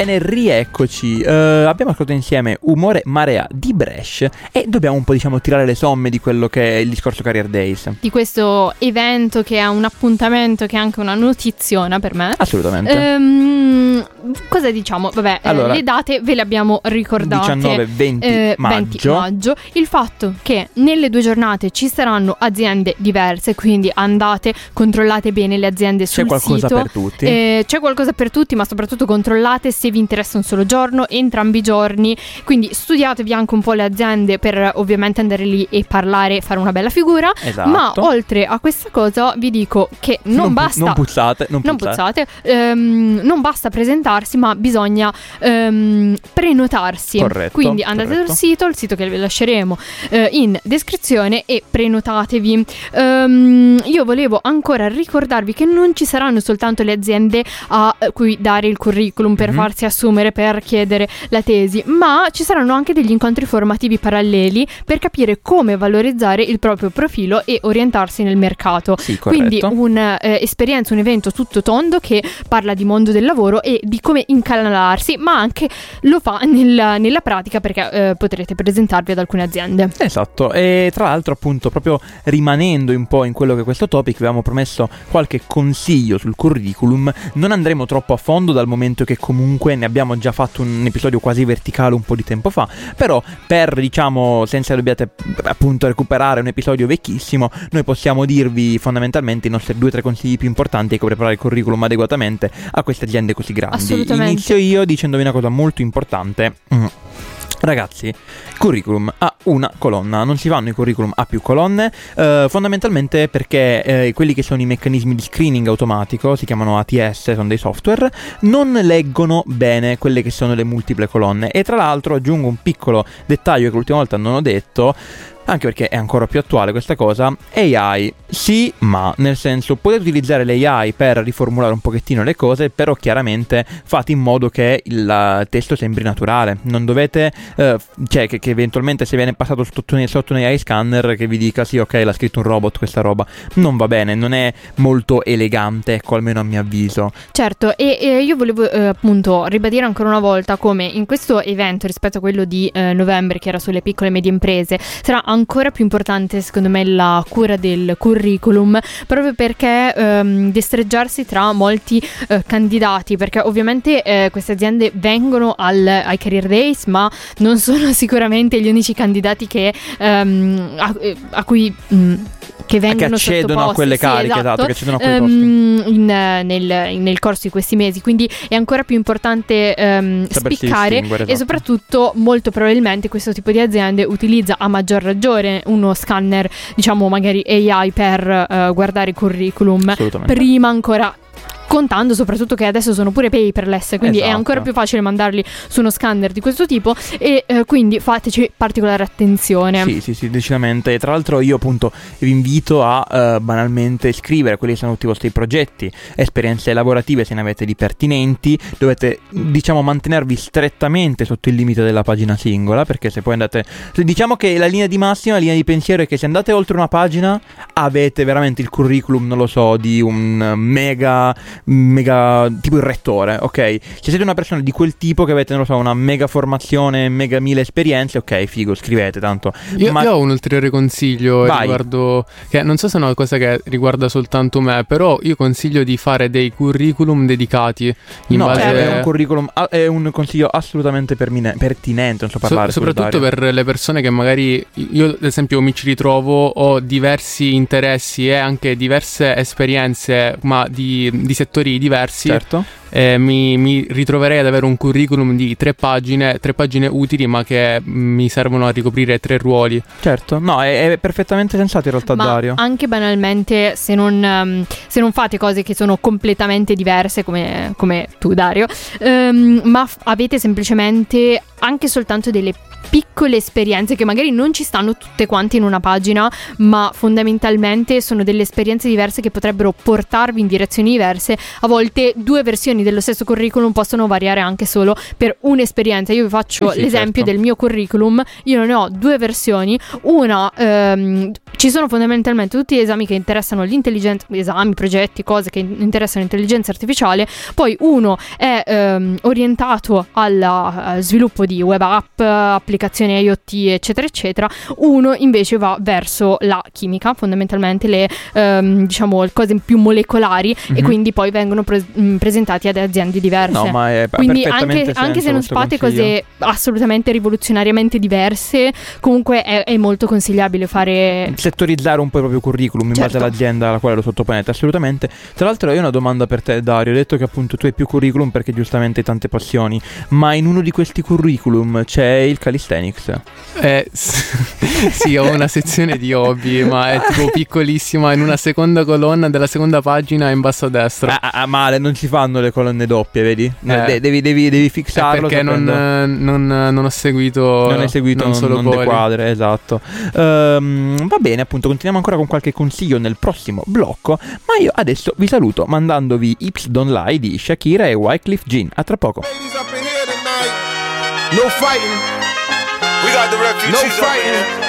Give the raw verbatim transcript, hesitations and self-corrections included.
Bene, rieccoci. Uh, abbiamo ascoltato insieme Umore Marea di Brescia e dobbiamo un po', diciamo, tirare le somme di quello che è il discorso Career Days. Di questo evento che è un appuntamento, che è anche una notiziona per me. Assolutamente. Um, cosa diciamo? Vabbè, allora, eh, le date ve le abbiamo ricordate. diciannove venti eh, maggio. venti maggio. Il fatto che nelle due giornate ci saranno aziende diverse, quindi andate, controllate bene le aziende sul sito. C'è qualcosa per tutti. Eh, c'è qualcosa per tutti, ma soprattutto controllate se vi interessa un solo giorno, entrambi i giorni. Quindi studiatevi anche un po' le aziende per ovviamente andare lì e parlare, fare una bella figura. Esatto. Ma oltre a questa cosa vi dico che non, non basta non puzzate, non, non puzzate, puzzate ehm, non basta presentarsi, ma bisogna ehm, prenotarsi. Corretto. Quindi andate corretto. sul sito, il sito che vi lasceremo eh, in descrizione, e prenotatevi. ehm, io volevo ancora ricordarvi che non ci saranno soltanto le aziende a cui dare il curriculum per mm-hmm. farsi assumere, per chiedere la tesi, ma ci saranno anche degli incontri formativi paralleli per capire come valorizzare il proprio profilo e orientarsi nel mercato. Sì, corretto. Quindi un'esperienza, un evento tutto tondo che parla di mondo del lavoro e di come incanalarsi, ma anche lo fa nel, nella pratica, perché eh, potrete presentarvi ad alcune aziende. Esatto, e tra l'altro appunto proprio rimanendo un po' in quello che è questo topic, avevamo promesso qualche consiglio sul curriculum. Non andremo troppo a fondo dal momento che comunque ne abbiamo già fatto un episodio quasi verticale un po' di tempo fa, però per, diciamo, senza dobbiate appunto recuperare un episodio vecchissimo, noi possiamo dirvi fondamentalmente i nostri due o tre consigli più importanti per preparare il curriculum adeguatamente a queste aziende così grandi. Assolutamente. Inizio io dicendovi una cosa molto importante. Mm. Ragazzi, il curriculum ha una colonna, non si fanno i curriculum a più colonne, eh, fondamentalmente perché eh, quelli che sono i meccanismi di screening automatico, si chiamano A T S, sono dei software, non leggono bene quelle che sono le multiple colonne. E tra l'altro aggiungo un piccolo dettaglio che l'ultima volta non ho detto, anche perché è ancora più attuale questa cosa: A I sì, ma nel senso, potete utilizzare l'A I per riformulare un pochettino le cose, però chiaramente fate in modo che il testo sembri naturale. Non dovete eh, cioè che, che eventualmente se viene passato sotto, sotto un A I scanner che vi dica sì, ok, l'ha scritto un robot questa roba, non va bene, non è molto elegante, ecco, almeno a mio avviso. Certo, e, e io volevo eh, appunto ribadire ancora una volta come in questo evento, rispetto a quello di eh, novembre, che era sulle piccole e medie imprese, sarà ancora più importante secondo me la cura del curriculum, proprio perché ehm, destreggiarsi tra molti eh, candidati, perché ovviamente eh, queste aziende vengono al, ai Career Days, ma non sono sicuramente gli unici candidati che ehm, a, a cui mh, che vengono che accedono sottoposti, a quelle cariche, sì, esatto, esatto, che accedono a quei ehm, posti in, nel, nel corso di questi mesi, quindi è ancora più importante ehm, spiccare, esatto. E soprattutto molto probabilmente questo tipo di aziende utilizza a maggior ragione uno scanner, diciamo magari A I, per uh, guardare i curriculum prima ancora, contando soprattutto che adesso sono pure paperless, quindi esatto. È ancora più facile mandarli su uno scanner di questo tipo, e eh, quindi fateci particolare attenzione. Sì, sì, sì, decisamente. E tra l'altro io appunto vi invito a uh, banalmente scrivere quelli che sono tutti i vostri progetti, esperienze lavorative se ne avete di pertinenti. Dovete, diciamo, mantenervi strettamente sotto il limite della pagina singola, perché se poi andate, diciamo che la linea di massima, la linea di pensiero è che se andate oltre una pagina avete veramente il curriculum, non lo so, di un mega mega tipo il rettore, ok? Se siete una persona di quel tipo che avete, non lo so, una mega formazione, mega mille esperienze, ok, figo, scrivete tanto. Io, Ma... io ho un ulteriore consiglio Vai. riguardo, che non so se è una cosa che riguarda soltanto me, però io consiglio di fare dei curriculum dedicati in no, base... è un curriculum, è un consiglio assolutamente permine- pertinente, non so parlare. So, soprattutto per le persone che magari, io ad esempio mi ci ritrovo, ho diversi interessi e anche diverse esperienze, ma di, di settori diversi. Certo. Eh, mi, mi ritroverei ad avere un curriculum di tre pagine, tre pagine utili, ma che mi servono a ricoprire tre ruoli. Certo, no, è, è perfettamente sensato in realtà, ma Dario. Anche banalmente, se non, um, se non fate cose che sono completamente diverse, come, come tu, Dario, um, ma f- avete semplicemente anche soltanto delle piccole esperienze che magari non ci stanno tutte quante in una pagina, ma fondamentalmente sono delle esperienze diverse che potrebbero portarvi in direzioni diverse. A volte due versioni dello stesso curriculum possono variare anche solo per un'esperienza. Io vi faccio sì, sì, l'esempio certo. del mio curriculum. Io ne ho due versioni, una ehm, ci sono fondamentalmente tutti gli esami che interessano l'intelligenza, esami, progetti, cose che interessano l'intelligenza artificiale, poi uno è ehm, orientato al uh, sviluppo di web app, applicazioni IoT, eccetera eccetera, uno invece va verso la chimica, fondamentalmente le ehm, diciamo cose più molecolari, mm-hmm. e quindi poi vengono pre- mh, presentati ad aziende diverse. No, ma è quindi anche, anche se non fate cose assolutamente rivoluzionariamente diverse, comunque è, è molto consigliabile fare, settorizzare un po' il proprio curriculum in certo. base all'azienda alla quale lo sottoponete, assolutamente. Tra l'altro io ho una domanda per te, Dario. Hai detto che appunto tu hai più curriculum perché giustamente hai tante passioni, ma in uno di questi curriculum c'è il calisthenics? Eh, sì, ho una sezione di hobby, ma è tipo piccolissima, in una seconda colonna della seconda pagina in basso a destra. Ah, ah male, non si fanno le colonne doppie, vedi? Eh, De- devi, devi, devi fissarlo. Perché non, non, non ho seguito Non hai seguito non, non solo non dequadre, esatto. Um, va bene, appunto, continuiamo ancora con qualche consiglio nel prossimo blocco, ma io adesso vi saluto mandandovi Hips Don't Lie di Shakira e Wyclef Jean. A tra poco. No fighting. We got the refugees. No fighting.